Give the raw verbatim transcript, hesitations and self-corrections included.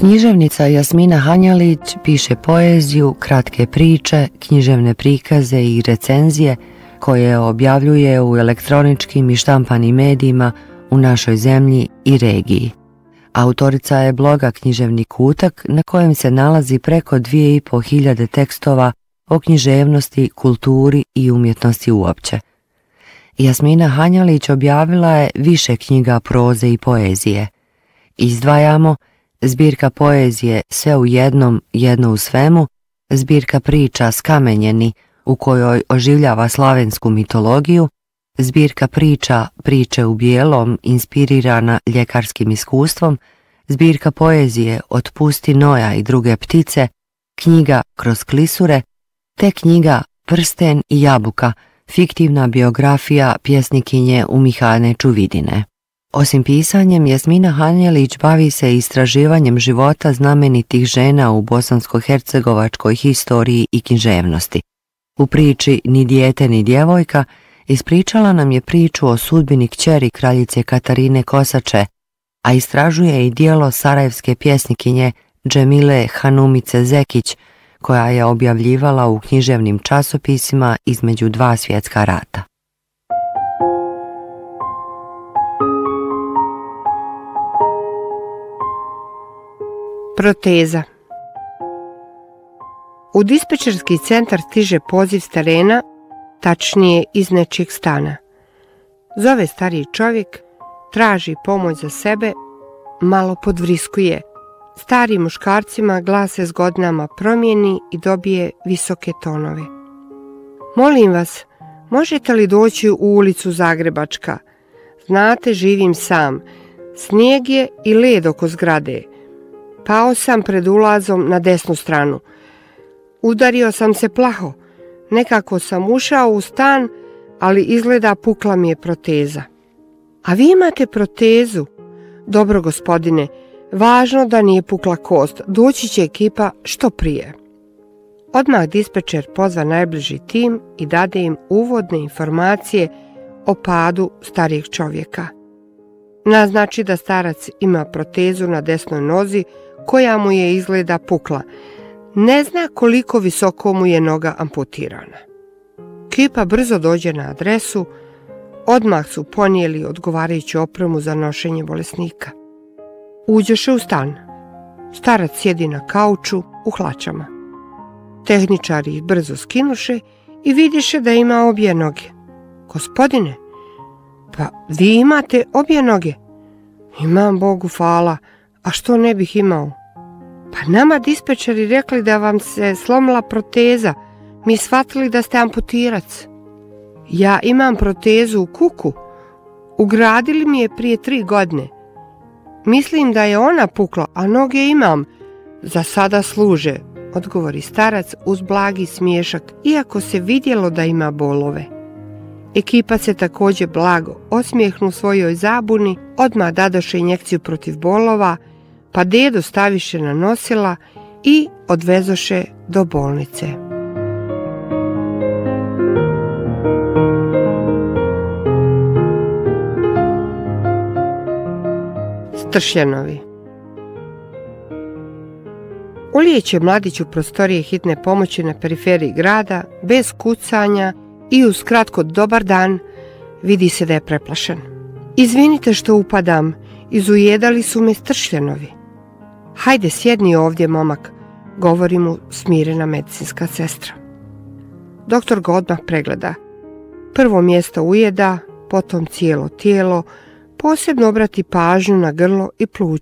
Književnica Jasmina Hanjalić piše poeziju, kratke priče, književne prikaze i recenzije koje objavljuje u elektroničkim i štampanim medijima u našoj zemlji i regiji. Autorica je bloga Književni kutak na kojem se nalazi preko dvije i po hiljade tekstova o književnosti, kulturi i umjetnosti uopće. Jasmina Hanjalić objavila je više knjiga proze i poezije. Izdvajamo zbirka poezije Sve u jednom, jedno u svemu, zbirka priča Skamenjeni u kojoj oživljava slavensku mitologiju, zbirka priča Priče u bijelom inspirirana ljekarskim iskustvom, zbirka poezije Otpusti Noja i druge ptice, knjiga Kroz klisure, te knjiga Prsten i jabuka, fiktivna biografija pjesnikinje Umihane Čuvidine. Osim pisanjem, Jasmina Hanjalić bavi se istraživanjem života znamenitih žena u bosansko-hercegovačkoj historiji i književnosti. U priči Ni dijete ni djevojka ispričala nam je priču o sudbini kćeri kraljice Katarine Kosače, a istražuje i djelo sarajevske pjesnikinje Džemile Hanumice Zekić, koja je objavljivala u književnim časopisima između dva svjetska rata. Proteza. U dispečerski centar stiže poziv s terena, tačnije iz nečijeg stana. Zove stariji čovjek, traži pomoć za sebe, malo podvriskuje. Starim muškarcima glas se s godinama promijeni i dobije visoke tonove. Molim vas, možete li doći u ulicu Zagrebačka? Znate, živim sam. Snijeg je i led oko zgrade. Pao sam pred ulazom na desnu stranu. Udario sam se plaho. Nekako sam ušao u stan, ali izgleda pukla mi je proteza. A vi imate protezu? Dobro, gospodine, važno da nije pukla kost. Doći će ekipa što prije. Odmah dispečer pozva najbliži tim i dade im uvodne informacije o padu starijeg čovjeka. Naznači da starac ima protezu na desnoj nozi koja mu je izgleda pukla. Ne zna koliko visoko mu je noga amputirana. Ekipa brzo dođe na adresu, odmah su ponijeli odgovarajuću opremu za nošenje bolesnika. Uđoše u stan. Starac sjedi na kauču u hlačama. Tehničari ih brzo skinuše i vidiše da ima obje noge. Gospodine, pa vi imate obje noge? Imam, Bogu hvala, a što ne bih imao? Pa nama dispečeri rekli da vam se slomila proteza, mi shvatili da ste amputirac. Ja imam protezu u kuku, ugradili mi je prije tri godine. Mislim da je ona pukla, a noge imam. Za sada služe, odgovori starac uz blagi smiješak, iako se vidjelo da ima bolove. Ekipa se također blago osmijehnu svojoj zabuni, odmah dadoše injekciju protiv bolova, pa dedu staviše na nosila i odvezoše do bolnice. Stršljenovi. Ulijeće mladić u prostorije hitne pomoći na periferiji grada, bez kucanja i uz kratko dobar dan, vidi se da je preplašen. Izvinite što upadam, izujedali su me stršljenovi. Hajde, sjedni ovdje, momak, govori mu smirena medicinska sestra. Doktor ga odmah pregleda. Prvo mjesto ujeda, potom cijelo tijelo, posebno obrati pažnju na grlo i pluća.